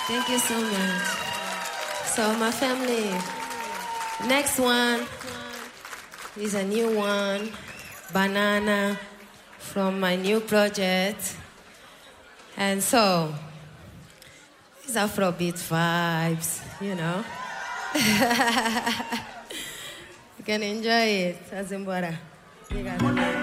Thank you so much. So, my family, next one is a new one, Banana, from my new project. And so, it's Afrobeat vibes, you know. You can enjoy it. Azimbora.